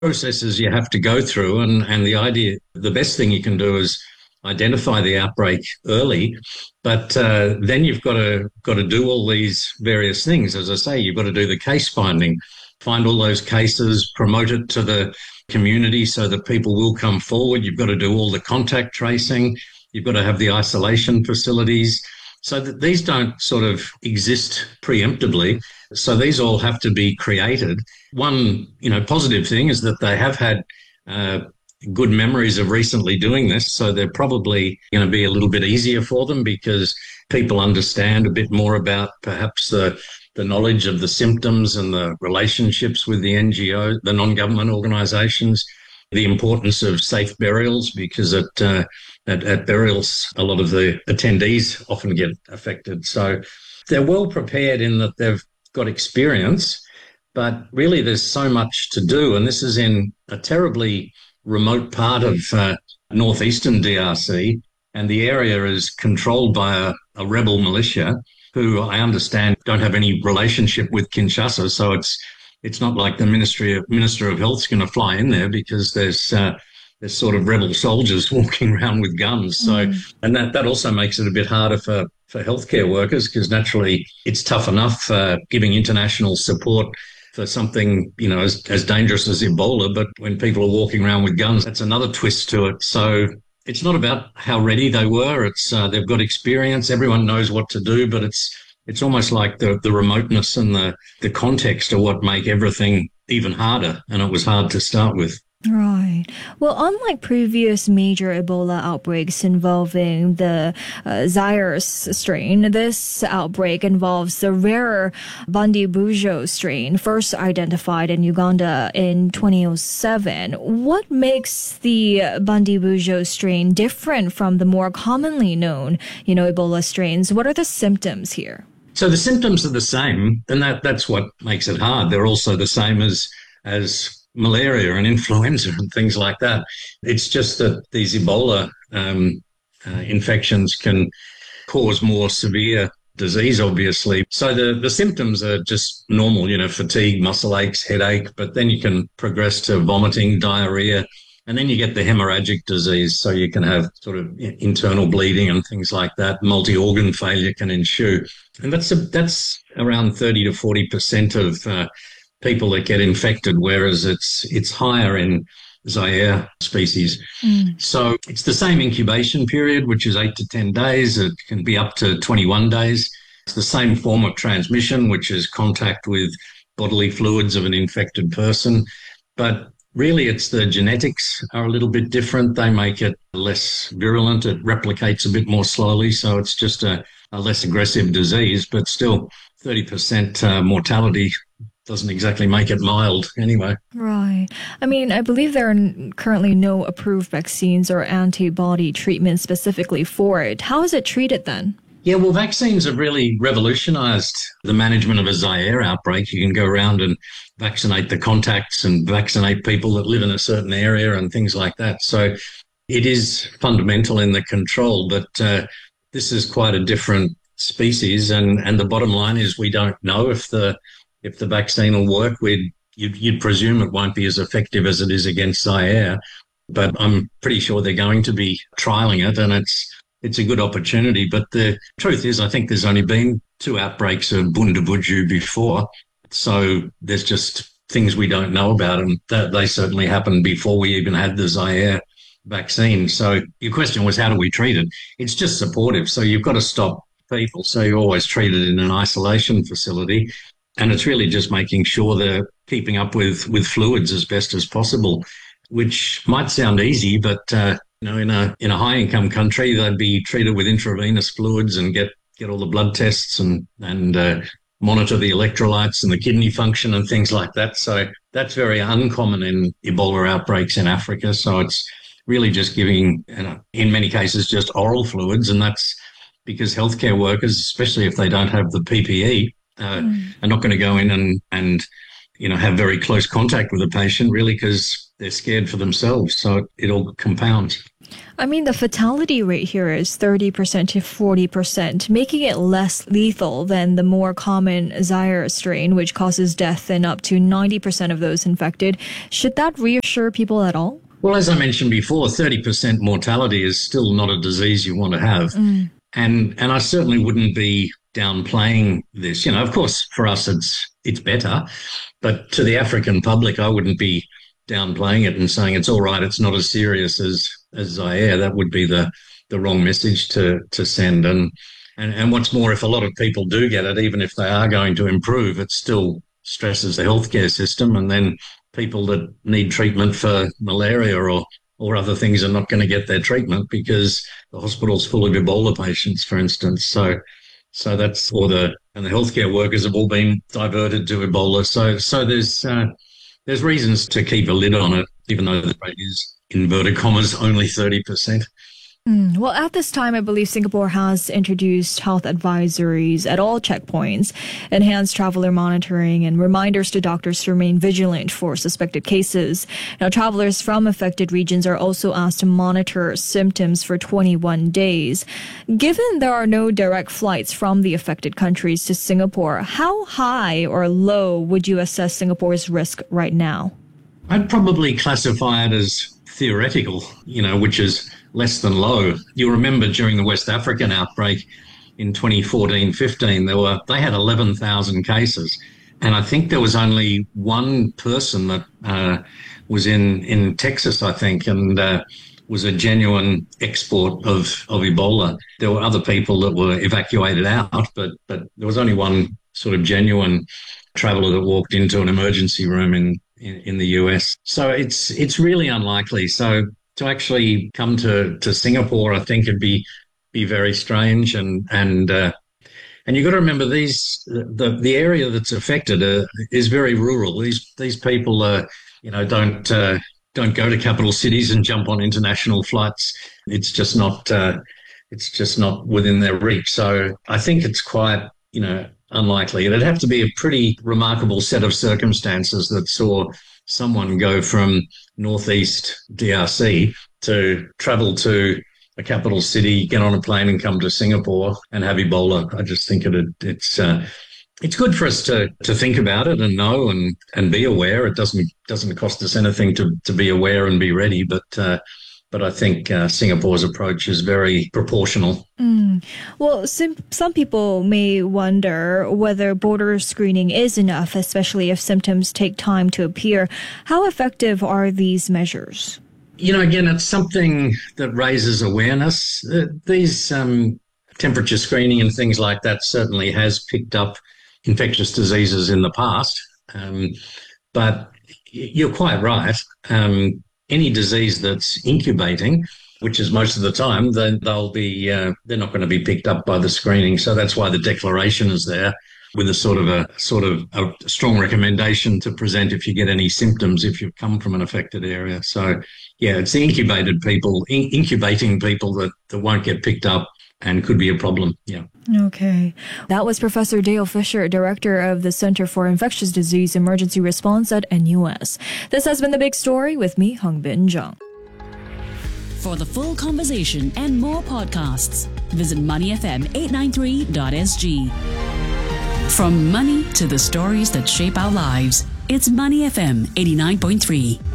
processes you have to go through, and the best thing you can do is identify the outbreak early, but then you've got to do all these various things. As I say, you've got to do the case finding, find all those cases, promote it to the community so that people will come forward. You've got to do all the contact tracing. You've got to have the isolation facilities so that these don't sort of exist preemptively. So these all have to be created. One, positive thing is that they have had good memories of recently doing this. So they're probably going to be a little bit easier for them because people understand a bit more about perhaps the knowledge of the symptoms and the relationships with the NGO, the non-government organisations, the importance of safe burials, because at burials, a lot of the attendees often get affected. So they're well prepared in that they've got experience, but really there's so much to do. And this is in a terribly remote part of northeastern DRC, and the area is controlled by a rebel militia who I understand don't have any relationship with Kinshasa. So it's not like the Minister of Health's going to fly in there, because there's sort of rebel soldiers walking around with guns. So, and that also makes it a bit harder for healthcare workers, because naturally it's tough enough giving international support for something, as dangerous as Ebola. But when people are walking around with guns, that's another twist to it. So it's not about how ready they were. It's they've got experience. Everyone knows what to do, but it's almost like the remoteness and the context are what make everything even harder. And it was hard to start with. Right. Well, unlike previous major Ebola outbreaks involving the Zaire strain, this outbreak involves the rare Bundibugyo strain, first identified in Uganda in 2007. What makes the Bundibugyo strain different from the more commonly known, Ebola strains? What are the symptoms here? So the symptoms are the same, and that's what makes it hard. They're also the same as malaria and influenza and things like that. It's just that these Ebola infections can cause more severe disease, obviously. So the symptoms are just normal, fatigue, muscle aches, headache, but then you can progress to vomiting, diarrhea, and then you get the hemorrhagic disease. So you can have sort of internal bleeding and things like that. Multi-organ failure can ensue. And that's around 30 to 40% of people that get infected, whereas it's higher in Zaire species. So it's the same incubation period, which is 8 to 10 days. It can be up to 21 days. It's the same form of transmission, which is contact with bodily fluids of an infected person. But really, it's the genetics are a little bit different. They make it less virulent. It replicates a bit more slowly. So it's just a less aggressive disease, but still 30% mortality doesn't exactly make it mild anyway. Right. I mean, I believe there are currently no approved vaccines or antibody treatments specifically for it. How is it treated then? Yeah, well, vaccines have really revolutionised the management of a Zaire outbreak. You can go around and vaccinate the contacts and vaccinate people that live in a certain area and things like that. So it is fundamental in the control, but this is quite a different species. And the bottom line is we don't know if the vaccine will work. You'd presume it won't be as effective as it is against Zaire, but I'm pretty sure they're going to be trialling it, and it's a good opportunity. But the truth is, I think there's only been 2 outbreaks of Bundibugyo before, so there's just things we don't know about, and they certainly happened before we even had the Zaire vaccine. So your question was, how do we treat it? It's just supportive. So you've got to stop people. So you always treat it in an isolation facility. And it's really just making sure they're keeping up with fluids as best as possible, which might sound easy, but in a high income country, they'd be treated with intravenous fluids and get all the blood tests and monitor the electrolytes and the kidney function and things like that. So that's very uncommon in Ebola outbreaks in Africa. So it's really just giving, in many cases, just oral fluids, and that's because healthcare workers, especially if they don't have the PPE, are not going to go in and have very close contact with a patient, really, because they're scared for themselves. So it all compounds. I mean, the fatality rate here is 30% to 40%, making it less lethal than the more common Zaire strain, which causes death in up to 90% of those infected. Should that reassure people at all? Well, as I mentioned before, 30% mortality is still not a disease you want to have. And I certainly wouldn't be downplaying this. You know, of course, for us, it's better. But to the African public, I wouldn't be downplaying it and saying it's all right, it's not as serious as Zaire. That would be the wrong message to send. And what's more, if a lot of people do get it, even if they are going to improve, it still stresses the healthcare system. And then people that need treatment for malaria or other things are not going to get their treatment because the hospital's full of Ebola patients, for instance. So that's and the healthcare workers have all been diverted to Ebola. So there's reasons to keep a lid on it, even though the rate is, inverted commas, only 30%. Well, at this time, I believe Singapore has introduced health advisories at all checkpoints, enhanced traveler monitoring, and reminders to doctors to remain vigilant for suspected cases. Now, travelers from affected regions are also asked to monitor symptoms for 21 days. Given there are no direct flights from the affected countries to Singapore, how high or low would you assess Singapore's risk right now? I'd probably classify it as theoretical, which is less than low. You remember during the West African outbreak in 2014-15, they had 11,000 cases. And I think there was only one person that was in Texas, I think, and was a genuine export of Ebola. There were other people that were evacuated out, but there was only one sort of genuine traveller that walked into an emergency room in the US. So it's really unlikely. So to actually come to Singapore, I think it'd be very strange. And you've got to remember the area that's affected is very rural. These people don't go to capital cities and jump on international flights. It's just not within their reach. So I think it's quite unlikely. It'd have to be a pretty remarkable set of circumstances that saw someone go from northeast DRC to travel to a capital city, get on a plane and come to Singapore and have Ebola. I just think it's good for us to think about it and know and be aware. It doesn't cost us anything to be aware and be ready, but I think Singapore's approach is very proportional. Well, some people may wonder whether border screening is enough, especially if symptoms take time to appear. How effective are these measures? Again, it's something that raises awareness. These temperature screening and things like that certainly has picked up infectious diseases in the past. But you're quite right. Any disease that's incubating, which is most of the time, then they're not going to be picked up by the screening. So that's why the declaration is there with a sort of a strong recommendation to present if you get any symptoms if you've come from an affected area. So yeah, it's the incubating people that won't get picked up and could be a problem. Yeah. Okay. That was Professor Dale Fisher, Director of the Center for Infectious Disease Emergency Response at NUS. This has been The Big Story with me, Hung Bin Zhang. For the full conversation and more podcasts, visit moneyfm893.sg. From money to the stories that shape our lives, it's Money FM 89.3.